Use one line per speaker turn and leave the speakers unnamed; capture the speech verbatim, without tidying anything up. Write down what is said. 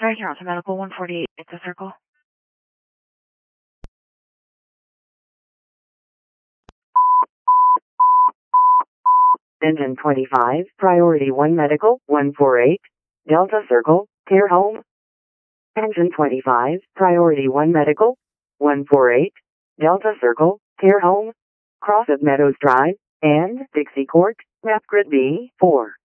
Sorry, here on to Medical one forty-eight. It's a circle.
Engine twenty-five, Priority one Medical, one forty-eight, Delta Circle, Care Home. Engine twenty-five, Priority one Medical, one forty-eight, Delta Circle, Care Home, Cross of Meadows Drive, and Dixie Court, Map Grid B, four.